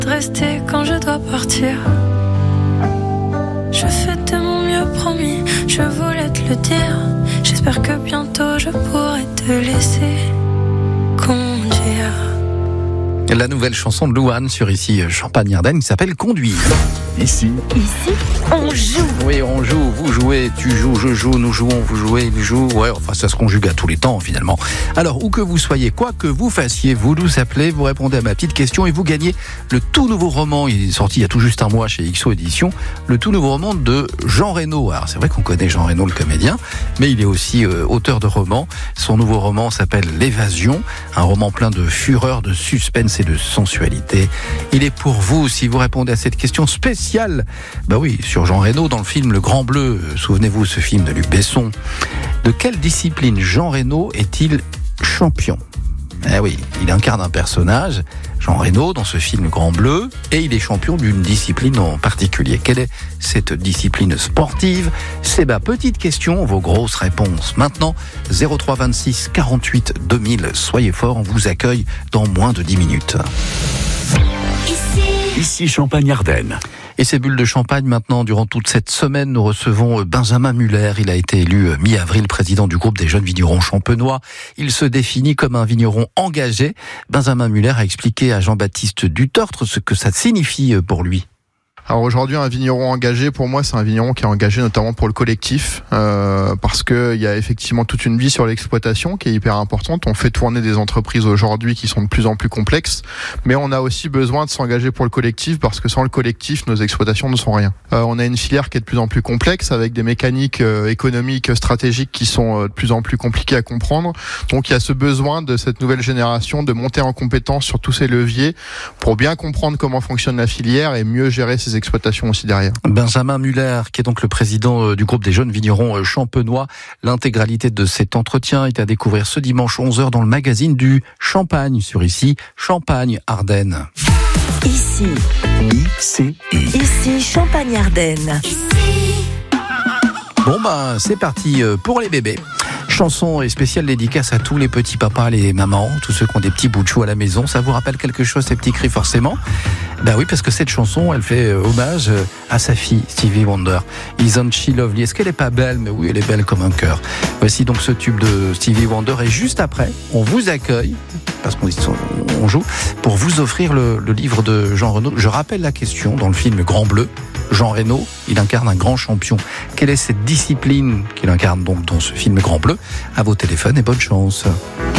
de rester quand je dois partir. Je fais de mon mieux, promis, je voulais te le dire. J'espère que bientôt je pourrai te laisser conduire. La nouvelle chanson de Louane sur ici Champagne-Ardenne qui s'appelle Conduire. Ici, on joue. Oui, on joue, vous jouez, tu joues, je joue, nous jouons, vous jouez, il joue. Ouais, enfin ça se conjugue à tous les temps finalement. Alors, où que vous soyez, quoi que vous fassiez, vous nous appelez, vous répondez à ma petite question et vous gagnez le tout nouveau roman. Il est sorti il y a tout juste un mois chez XO Éditions. Le tout nouveau roman de Jean Reno. Alors c'est vrai qu'on connaît Jean Reno le comédien, mais il est aussi auteur de romans. Son nouveau roman s'appelle L'Évasion, un roman plein de fureur, de suspense et de sensualité. Il est pour vous si vous répondez à cette question spéciale. Bah oui, sur Jean Reno dans le film Le Grand Bleu. Souvenez-vous ce film de Luc Besson. De quelle discipline Jean Reno est-il champion ? Eh oui, il incarne un personnage, Jean Reno, dans ce film Grand Bleu, et il est champion d'une discipline en particulier. Quelle est cette discipline sportive ? C'est ma petite question, vos grosses réponses. Maintenant, 03 26 48 2000, soyez forts, on vous accueille dans moins de 10 minutes. Ici Champagne-Ardenne. Et ces bulles de champagne, maintenant, durant toute cette semaine, nous recevons Benjamin Muller. Il a été élu mi-avril président du groupe des jeunes vignerons champenois. Il se définit comme un vigneron engagé. Benjamin Muller a expliqué à Jean-Baptiste Dutortre ce que ça signifie pour lui. Alors aujourd'hui, un vigneron engagé, pour moi, c'est un vigneron qui est engagé notamment pour le collectif, parce que il y a effectivement toute une vie sur l'exploitation qui est hyper importante. On fait tourner des entreprises aujourd'hui qui sont de plus en plus complexes, mais on a aussi besoin de s'engager pour le collectif, parce que sans le collectif, nos exploitations ne sont rien. On a une filière qui est de plus en plus complexe, avec des mécaniques économiques, stratégiques qui sont de plus en plus compliquées à comprendre. Donc il y a ce besoin de cette nouvelle génération de monter en compétence sur tous ces leviers pour bien comprendre comment fonctionne la filière et mieux gérer ses exploitation aussi derrière. Benjamin Muller, qui est donc le président du groupe des jeunes vignerons champenois. L'intégralité de cet entretien est à découvrir ce dimanche 11h dans le magazine du Champagne, sur ici Champagne-Ardenne. Ici Champagne-Ardenne. Bon ben, c'est parti pour les bébés. Chanson et spéciale dédicace à tous les petits papas, les mamans, tous ceux qui ont des petits bouts de chou à la maison. Ça vous rappelle quelque chose, ces petits cris, forcément ? Ben oui, parce que cette chanson, elle fait hommage à sa fille, Stevie Wonder. Isn't she lovely ? Est-ce qu'elle est pas belle ? Mais oui, elle est belle comme un cœur. Voici donc ce tube de Stevie Wonder. Et juste après, on vous accueille, parce qu'on joue, pour vous offrir le livre de Jean Reno. Je rappelle la question dans le film Grand Bleu. Jean Reno, il incarne un grand champion. Quelle est cette discipline qu'il incarne donc dans ce film Grand Bleu ? À vos téléphones et bonne chance.